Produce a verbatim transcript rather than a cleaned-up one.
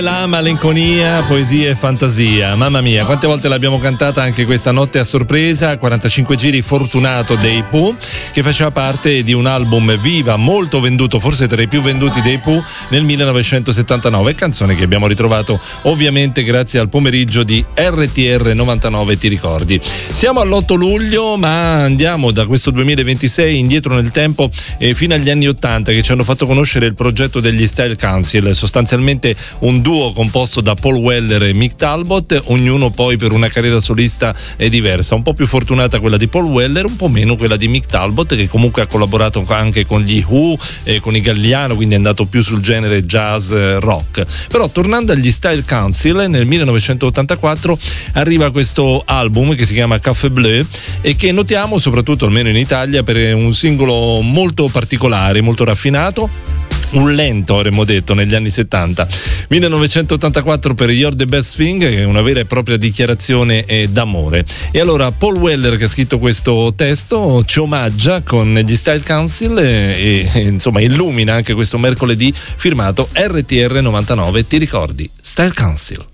La malinconia, poesia e fantasia, mamma mia, quante volte l'abbiamo cantata anche questa notte a sorpresa. quarantacinque giri fortunato dei Pooh, che faceva parte di un album Viva molto venduto, forse tra i più venduti dei Pooh nel millenovecentosettantanove, canzone che abbiamo ritrovato ovviamente grazie al pomeriggio di R T R novantanove, ti ricordi. Siamo all'otto luglio, ma andiamo da questo duemilaventisei indietro nel tempo e fino agli anni ottanta, che ci hanno fatto conoscere il progetto degli Style Council, sostanzialmente un duo composto da Paul Weller e Mick Talbot, ognuno poi per una carriera solista è diversa, un po' più fortunata quella di Paul Weller, un po' meno quella di Mick Talbot, che comunque ha collaborato anche con gli Who e con i Galliano, quindi è andato più sul genere jazz rock. Però tornando agli Style Council, nel millenovecentottantaquattro arriva questo album che si chiama Café Bleu e che notiamo soprattutto, almeno in Italia, per un singolo molto particolare, molto raffinato, un lento avremmo detto negli anni settanta. Millenovecentottantaquattro per You're the Best Thing, che è una vera e propria dichiarazione eh, d'amore. E allora Paul Weller, che ha scritto questo testo, ci omaggia con gli Style Council e, e insomma illumina anche questo mercoledì firmato R T R novantanove, ti ricordi? Style Council.